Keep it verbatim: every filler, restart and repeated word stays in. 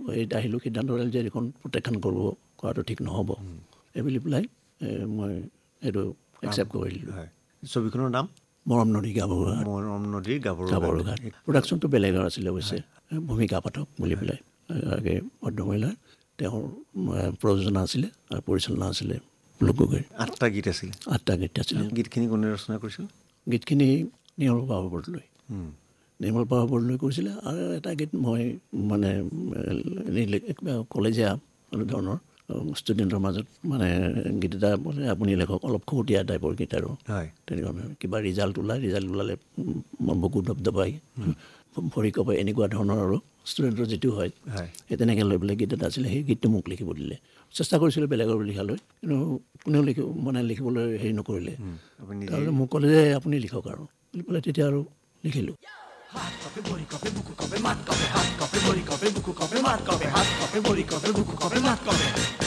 এই আহিলোঁ সিদ্ধান্ত ল'লে যে এইখন প্ৰত্যাখ্যান কৰিব কৰাটো ঠিক নহ'ব এই বুলি পেলাই মই এইটো একচেপ্ট কৰিলোঁ। ছবিখনৰ নাম মৰম নদী গাভৰুঘাট। মৰম নদীৰ গাভৰুঘাট। প্ৰডাকশ্যনটো বেলেগৰ আছিলে অৱশ্যে, ভূমিকা পাঠক বুলি পেলাই আগে ভদ্ৰমহিলাৰ তেওঁৰ প্ৰযোজনা আছিলে আৰু পৰিচালনা আছিলে পুলক গগৈৰ। আঠটা গীত আছিলে আঠটা গীত আছিলে। গীতখিনি কোনে ৰচনা কৰিছিল? গীতখিনি নিৰ্মল বাবু বৰদলৈ নিৰ্মল বাবু বৰদলৈ কৰিছিলে। আৰু এটা গীত মই মানে কলেজীয়া ধৰণৰ ষ্টুডেণ্টৰ মাজত মানে গীত এটা মানে আপুনি লেখক অলপ খুটীয়া টাইপৰ গীত আৰু তেনেকুৱা কিবা ৰিজাল্ট ওলায়, ৰিজাল্ট ওলালে বুকু দবদবাই ভৰি কপাই এনেকুৱা ধৰণৰ আৰু ষ্টুডেণ্টৰ যিটো হয় সেই তেনেকৈ লৈ পেলাই গীত এটা আছিলে। সেই গীতটো মোক লিখিব দিলে। চেষ্টা কৰিছিলোঁ বেলেগৰ লিখালৈ, কিন্তু কোনেও লিখিব মানে লিখিবলৈ হেৰি নকৰিলে। তাৰপিছত মোক ক'লে যে আপুনি লিখক আৰু বুলি পেলাই তেতিয়া আৰু লিখিলোঁ। হাত কপে ভৰি কপে বুকু কপে মাত কপে হাত কপে ভৰি কপে বুকু কপে মাত কপে হাত কপে ভৰি কপে বুকু কপে মাত কপে